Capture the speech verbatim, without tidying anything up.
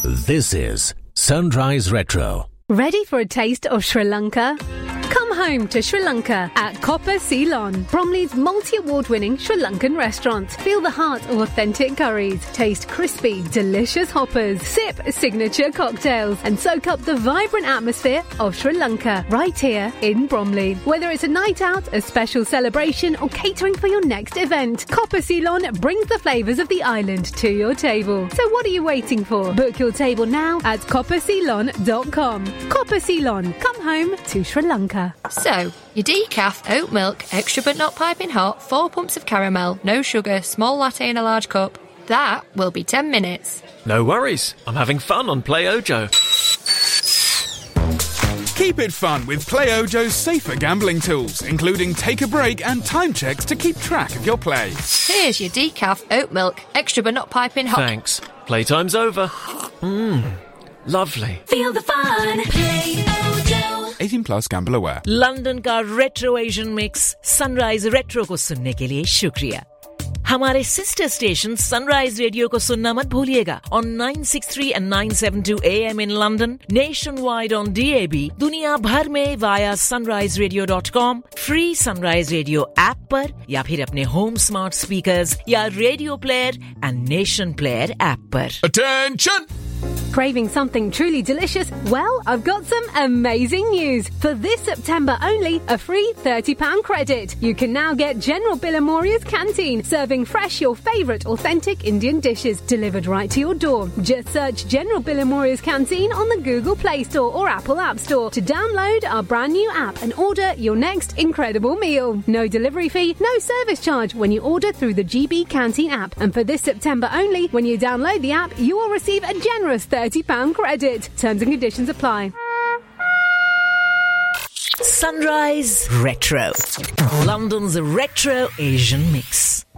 This is Sunrise Retro. Ready for a taste of Sri Lanka? Come home to Sri Lanka at Copper Ceylon, Bromley's multi-award-winning Sri Lankan restaurant. Feel the heart of authentic curries, taste crispy, delicious hoppers, sip signature cocktails, and soak up the vibrant atmosphere of Sri Lanka right here in Bromley. Whether it's a night out, a special celebration, or catering for your next event, Copper Ceylon brings the flavours of the island to your table. So what are you waiting for? Book your table now at copper ceylon dot com. Copper Ceylon, come home to Sri Lanka. So, your decaf, oat milk, extra but not piping hot, four pumps of caramel, no sugar, small latte in a large cup. That will be ten minutes. No worries. I'm having fun on Play Ojo. Keep it fun with Play Ojo's safer gambling tools, including take a break and time checks to keep track of your play. Here's your decaf, oat milk, extra but not piping hot. Thanks. Playtime's over. Mmm. Lovely. Feel the fun. Play Ojo. eighteen plus gamble aware. London का retro Asian mix sunrise retro को सुनने के लिए शुक्रिया. हमारे sister station sunrise radio को सुनना मत भूलिएगा on nine sixty-three and nine seventy-two A M in London, nationwide on D A B, दुनिया भर में via sunrise radio dot com, free Sunrise Radio app पर या फिर अपने home smart speakers या radio player and nation player app पर. Attention! Craving something truly delicious? Well, I've got some amazing news. For this September only, a free thirty pounds credit. You can now get General Billamoria's Canteen, serving fresh your favourite authentic Indian dishes delivered right to your door. Just search General Billamoria's Canteen on the Google Play Store or Apple App Store to download our brand new app and order your next incredible meal. No delivery fee, no service charge when you order through the G B Canteen app. And for this September only, when you download the app, you will receive a generous thirty pounds credit. Terms and conditions apply. Sunrise Retro, London's retro Asian mix.